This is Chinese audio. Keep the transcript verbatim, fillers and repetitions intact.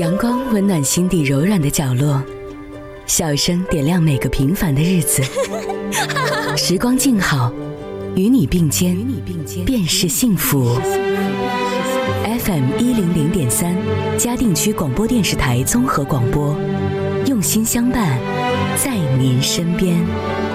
阳光温暖心底柔软的角落，笑声点亮每个平凡的日子。时光静好，与你并肩，便是幸福。F M 一零零点三，嘉定区广播电视台综合广播，用心相伴，在您身边。